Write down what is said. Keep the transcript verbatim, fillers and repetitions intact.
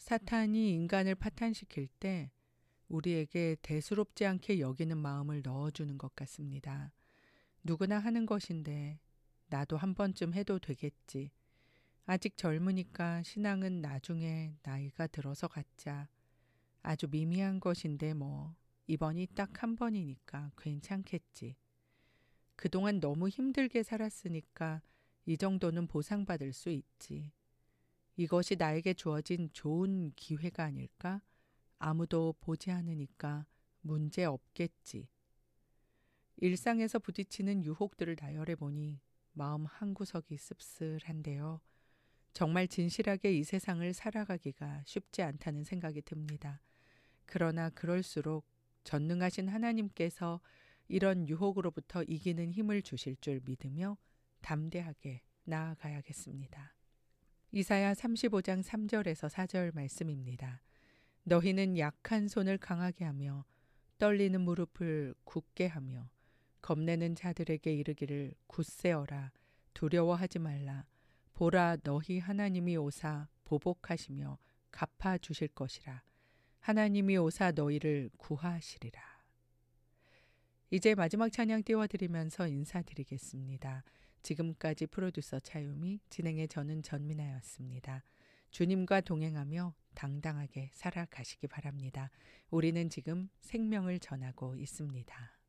사탄이 인간을 파탄시킬 때 우리에게 대수롭지 않게 여기는 마음을 넣어주는 것 같습니다. 누구나 하는 것인데 나도 한 번쯤 해도 되겠지. 아직 젊으니까 신앙은 나중에 나이가 들어서 갖자. 아주 미미한 것인데 뭐 이번이 딱 한 번이니까 괜찮겠지. 그동안 너무 힘들게 살았으니까 이 정도는 보상받을 수 있지. 이것이 나에게 주어진 좋은 기회가 아닐까? 아무도 보지 않으니까 문제 없겠지. 일상에서 부딪히는 유혹들을 나열해 보니 마음 한구석이 씁쓸한데요. 정말 진실하게 이 세상을 살아가기가 쉽지 않다는 생각이 듭니다. 그러나 그럴수록 전능하신 하나님께서 이런 유혹으로부터 이기는 힘을 주실 줄 믿으며 담대하게 나아가야겠습니다. 이사야 삼십오 장 삼 절에서 사 절 말씀입니다. 너희는 약한 손을 강하게 하며 떨리는 무릎을 굳게 하며 겁내는 자들에게 이르기를 굳세어라 두려워하지 말라 보라 너희 하나님이 오사 보복하시며 갚아 주실 것이라 하나님이 오사 너희를 구하시리라. 이제 마지막 찬양 띄워드리면서 인사드리겠습니다. 지금까지 프로듀서 차유미, 진행의 저는 전민아였습니다. 주님과 동행하며 당당하게 살아가시기 바랍니다. 우리는 지금 생명을 전하고 있습니다.